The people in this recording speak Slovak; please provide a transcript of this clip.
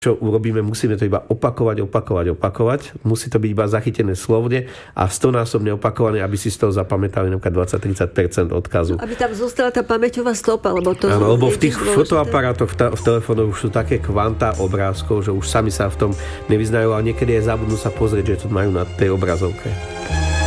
čo urobíme, musíme to iba opakovať. Musí to byť iba zachytené slovne a 100-násobne opakované, aby si z toho zapamätali napríklad 20-30% odkazu. Aby tam zostala tá pamäťová stopa, lebo to... Áno, lebo v tých fotoaparátoch, v telefónoch už sú také kvanta obrázkov, že už sami sa v tom nevyznajú a niekedy aj zabudnú sa pozrieť, že to majú na tej obrazovke.